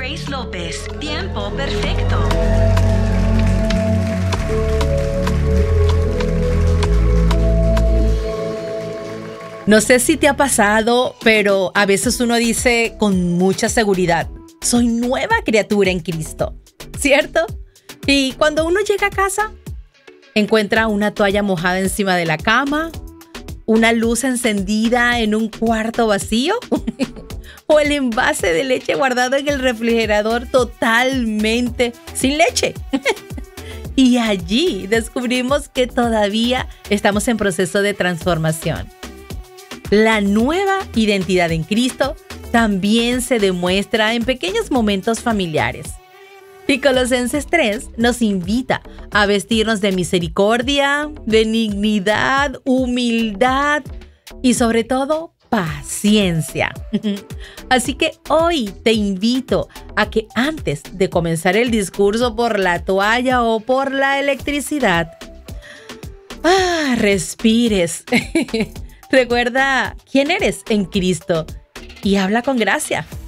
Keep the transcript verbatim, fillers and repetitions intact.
Grace López, tiempo perfecto. No sé si te ha pasado, pero a veces uno dice con mucha seguridad, soy nueva criatura en Cristo, ¿cierto? Y cuando uno llega a casa, encuentra una toalla mojada encima de la cama, una luz encendida en un cuarto vacío o el envase de leche guardado en el refrigerador totalmente sin leche. Y allí descubrimos que todavía estamos en proceso de transformación. La nueva identidad en Cristo también se demuestra en pequeños momentos familiares. Y Colosenses tres nos invita a vestirnos de misericordia, benignidad, humildad y sobre todo paciencia. Así que hoy te invito a que antes de comenzar el discurso por la toalla o por la electricidad, ah, respires. Recuerda quién eres en Cristo y habla con gracia.